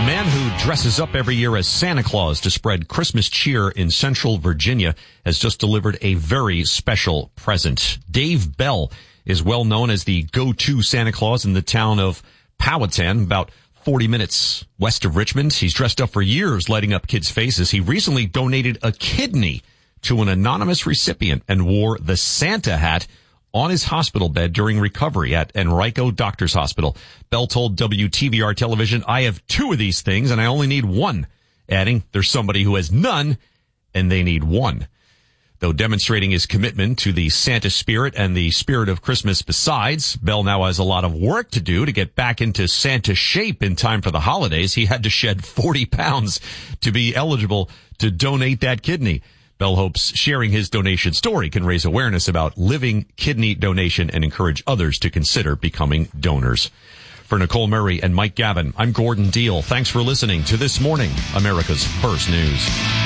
man who dresses up every year as Santa Claus to spread Christmas cheer in Central Virginia has just delivered a very special present. Dave Bell is well known as the go-to Santa Claus in the town of Powhatan, about 40 minutes west of Richmond. He's dressed up for years, lighting up kids' faces. He recently donated a kidney to an anonymous recipient and wore the Santa hat on his hospital bed during recovery at Enrico Doctors Hospital. Bell told WTVR television, "I have 2 of these things and I only need 1, adding, "There's somebody who has none and they need 1. Though demonstrating his commitment to the Santa spirit and the spirit of Christmas besides, Bell now has a lot of work to do to get back into Santa shape in time for the holidays. He had to shed 40 pounds to be eligible to donate that kidney. Bell hopes sharing his donation story can raise awareness about living kidney donation and encourage others to consider becoming donors. For Nicole Murray and Mike Gavin, I'm Gordon Deal. Thanks for listening to This Morning, America's First News.